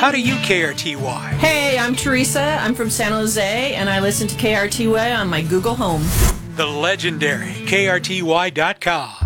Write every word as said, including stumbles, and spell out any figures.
How do you K R T Y? Hey, I'm Teresa. I'm from San Jose, and I listen to K R T Y on my Google Home. The legendary K R T Y dot com.